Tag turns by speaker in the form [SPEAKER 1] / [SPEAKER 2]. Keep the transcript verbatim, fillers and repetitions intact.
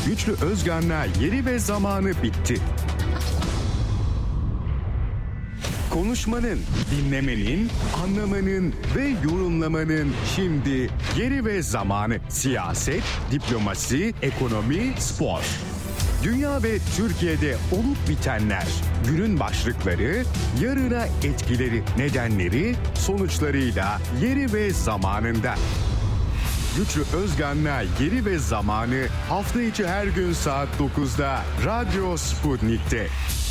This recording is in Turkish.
[SPEAKER 1] Güçlü Özgan'la Yeri ve Zamanı bitti. Konuşmanın, dinlemenin, anlamanın ve yorumlamanın şimdi yeri ve zamanı. Siyaset, diplomasi, ekonomi, spor. Dünya ve Türkiye'de olup bitenler, günün başlıkları, yarına etkileri, nedenleri, sonuçlarıyla yeri ve zamanında. Güçlü Özgan'la Yeri ve Zamanı hafta içi her gün saat dokuzda Radyo Sputnik'te.